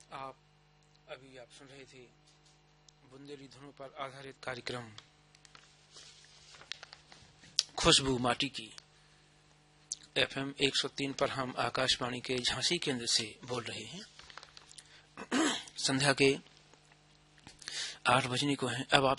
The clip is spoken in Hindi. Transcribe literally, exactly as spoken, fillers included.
आप अभी आप सुन रहे थे बुंदेली धुनों पर आधारित कार्यक्रम खुशबू माटी की। एफएम एक सौ तीन पर हम आकाशवाणी के झांसी केंद्र से बोल रहे हैं। संध्या के आठ बजने को हैं। अब आप